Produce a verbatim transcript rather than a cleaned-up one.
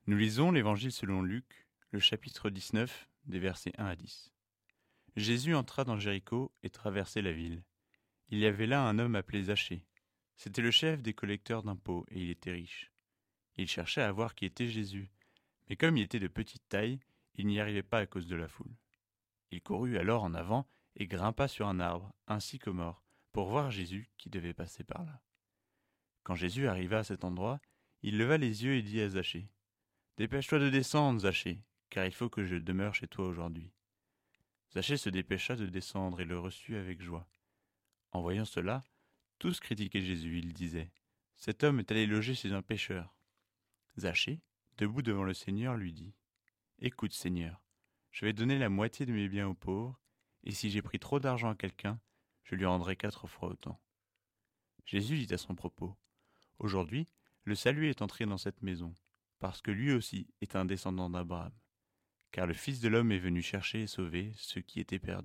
Nous lisons l'Évangile selon Luc, le chapitre dix-neuf, des versets un à dix. Jésus entra dans Jéricho et traversait la ville. Il y avait là un homme appelé Zachée. C'était le chef des collecteurs d'impôts et il était riche. Il cherchait à voir qui était Jésus, mais comme il était de petite taille, il n'y arrivait pas à cause de la foule. Il courut alors en avant et grimpa sur un arbre, ainsi que mort, pour voir Jésus qui devait passer par là. Quand Jésus arriva à cet endroit, il leva les yeux et dit à Zachée : « Dépêche-toi de descendre, Zachée, car il faut que je demeure chez toi aujourd'hui. » Zachée se dépêcha de descendre et le reçut avec joie. En voyant cela, tous critiquaient Jésus. Ils disaient : « Cet homme est allé loger chez un pécheur. » Zachée, debout devant le Seigneur, lui dit : « Écoute, Seigneur, je vais donner la moitié de mes biens aux pauvres, et si j'ai pris trop d'argent à quelqu'un, je lui rendrai quatre fois autant. » Jésus dit à son propos : « Aujourd'hui, le salut est entré dans cette maison, parce que lui aussi est un descendant d'Abraham. Car le Fils de l'homme est venu chercher et sauver ceux qui étaient perdus. »